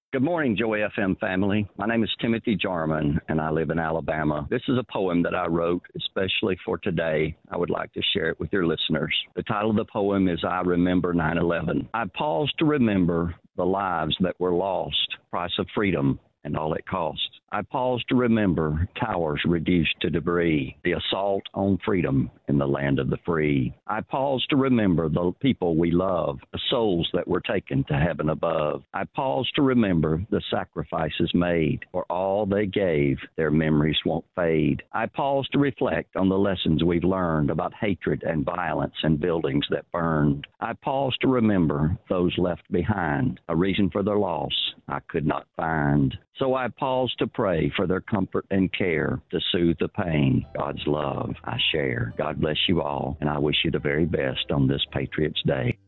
Good morning, Joy FM family. My name is Timothy Jarman, and I live in Alabama. This is a poem that I wrote especially for today. I would like to share it with your listeners. The title of the poem is I Remember 9/11. I pause to remember the lives that were lost, price of freedom, and all it cost. I pause to remember towers reduced to debris, the assault on freedom in the land of the free. I pause to remember the people we love, the souls that were taken to heaven above. I pause to remember the sacrifices made. For all they gave, their memories won't fade. I pause to reflect on the lessons we've learned about hatred and violence and buildings that burned. I pause to remember those left behind, a reason for their loss I could not find. So I pause to pray for their comfort and care, to soothe the pain. God's love I share. God bless you all, and I wish you the very best on this Patriots' Day.